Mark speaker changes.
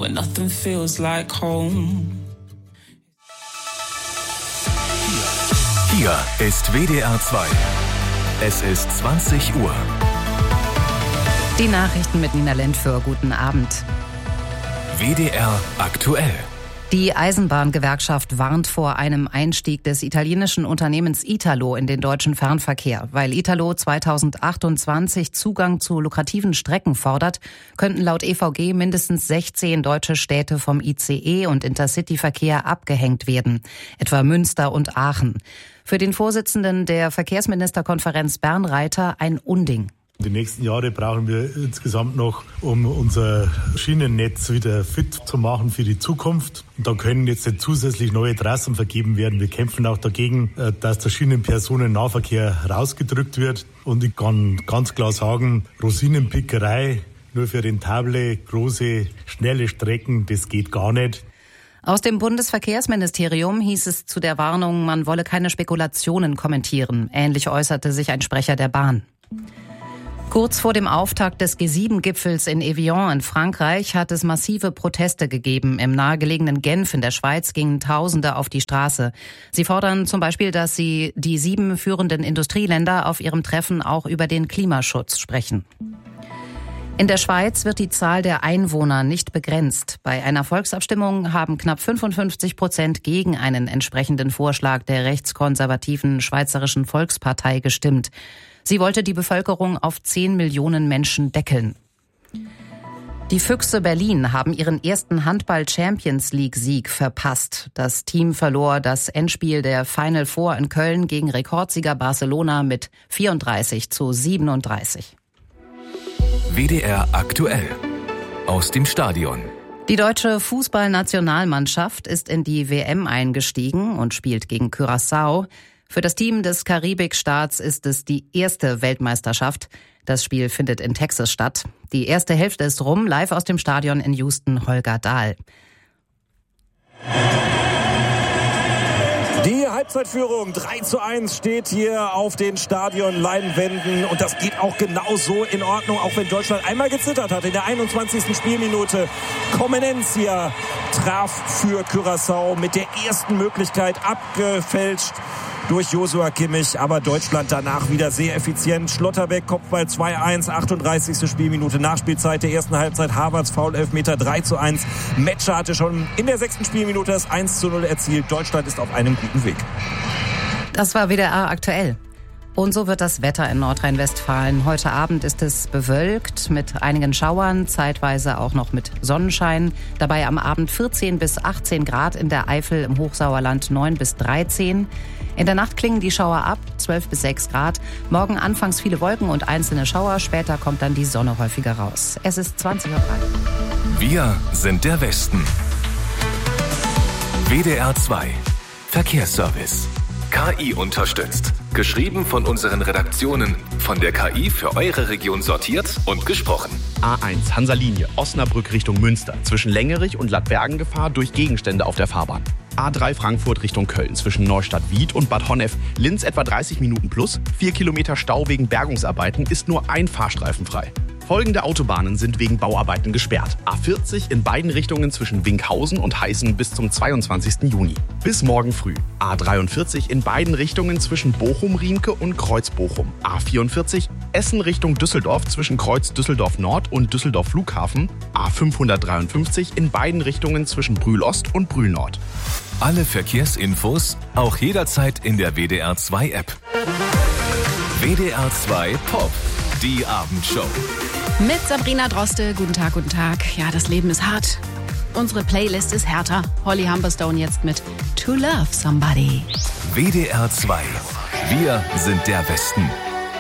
Speaker 1: when nothing feels like home.
Speaker 2: Hier ist WDR 2. Es ist 20 Uhr.
Speaker 3: Die Nachrichten mit Nina Lentföhr. Guten Abend.
Speaker 2: WDR aktuell.
Speaker 3: Die Eisenbahngewerkschaft warnt vor einem Einstieg des italienischen Unternehmens Italo in den deutschen Fernverkehr. Weil Italo 2028 Zugang zu lukrativen Strecken fordert, könnten laut EVG mindestens 16 deutsche Städte vom ICE- und Intercity-Verkehr abgehängt werden, etwa Münster und Aachen. Für den Vorsitzenden der Verkehrsministerkonferenz Bernreiter ein Unding.
Speaker 4: Die nächsten Jahre brauchen wir insgesamt noch, um unser Schienennetz wieder fit zu machen für die Zukunft. Und da können jetzt zusätzlich neue Trassen vergeben werden. Wir kämpfen auch dagegen, dass der Schienenpersonennahverkehr rausgedrückt wird. Und ich kann ganz klar sagen, Rosinenpickerei nur für rentable, große, schnelle Strecken, das geht gar nicht.
Speaker 3: Aus dem Bundesverkehrsministerium hieß es zu der Warnung, man wolle keine Spekulationen kommentieren. Ähnlich äußerte sich ein Sprecher der Bahn. Kurz vor dem Auftakt des G7-Gipfels in Evian in Frankreich hat es massive Proteste gegeben. Im nahegelegenen Genf in der Schweiz gingen Tausende auf die Straße. Sie fordern zum Beispiel, dass die 7 führenden Industrieländer auf ihrem Treffen auch über den Klimaschutz sprechen. In der Schweiz wird die Zahl der Einwohner nicht begrenzt. Bei einer Volksabstimmung haben knapp 55% gegen einen entsprechenden Vorschlag der rechtskonservativen Schweizerischen Volkspartei gestimmt. Sie wollte die Bevölkerung auf 10 Millionen Menschen deckeln. Die Füchse Berlin haben ihren ersten Handball-Champions-League-Sieg verpasst. Das Team verlor das Endspiel der Final Four in Köln gegen Rekordsieger Barcelona mit 34:37.
Speaker 2: WDR aktuell. Aus dem Stadion.
Speaker 3: Die deutsche Fußballnationalmannschaft ist in die WM eingestiegen und spielt gegen Curaçao. Für das Team des Karibikstaats ist es die erste Weltmeisterschaft. Das Spiel findet in Texas statt. Die erste Hälfte ist rum, live aus dem Stadion in Houston, Holger Dahl.
Speaker 5: Die Halbzeitführung 3:1 steht hier auf den Stadionleinwänden und das geht auch genau so in Ordnung, auch wenn Deutschland einmal gezittert hat. In der 21. Spielminute Comenencia traf für Curaçao mit der ersten Möglichkeit abgefälscht durch Joshua Kimmich, aber Deutschland danach wieder sehr effizient. Schlotterbeck, Kopfball 2:1, 38. Spielminute, Nachspielzeit der ersten Halbzeit. Havertz, Foul-Elfmeter 3:1. Metscher hatte schon in der 6. Spielminute das 1:0 erzielt. Deutschland ist auf einem guten Weg.
Speaker 3: Das war WDR aktuell. Und so wird das Wetter in Nordrhein-Westfalen. Heute Abend ist es bewölkt mit einigen Schauern, zeitweise auch noch mit Sonnenschein. Dabei am Abend 14 bis 18 Grad, in der Eifel, im Hochsauerland 9 bis 13. In der Nacht klingen die Schauer ab, 12 bis 6 Grad. Morgen anfangs viele Wolken und einzelne Schauer, später kommt dann die Sonne häufiger raus. Es ist 20:03 Uhr.
Speaker 2: Wir sind der Westen. WDR 2 Verkehrsservice. KI unterstützt. Geschrieben von unseren Redaktionen. Von der KI für eure Region sortiert und gesprochen.
Speaker 6: A1 Hansa-Linie, Osnabrück Richtung Münster. Zwischen Längerich und Ladbergen Gefahr durch Gegenstände auf der Fahrbahn. A3 Frankfurt Richtung Köln. Zwischen Neustadt-Wied und Bad Honnef. Linz etwa 30 Minuten plus. 4 Kilometer Stau wegen Bergungsarbeiten, ist nur ein Fahrstreifen frei. Folgende Autobahnen sind wegen Bauarbeiten gesperrt. A40 in beiden Richtungen zwischen Winkhausen und Heißen bis zum 22. Juni. Bis morgen früh. A43 in beiden Richtungen zwischen Bochum-Riemke und Kreuz-Bochum. A44 Essen Richtung Düsseldorf zwischen Kreuz Düsseldorf-Nord und Düsseldorf-Flughafen. A553 in beiden Richtungen zwischen Brühl-Ost und Brühl-Nord.
Speaker 2: Alle Verkehrsinfos auch jederzeit in der WDR 2 App. WDR 2 Pop, die Abendshow.
Speaker 7: Mit Sabrina Droste. Guten Tag, guten Tag. Ja, das Leben ist hart. Unsere Playlist ist härter. Holly Humberstone jetzt mit To Love Somebody.
Speaker 2: WDR 2. Wir sind der Westen.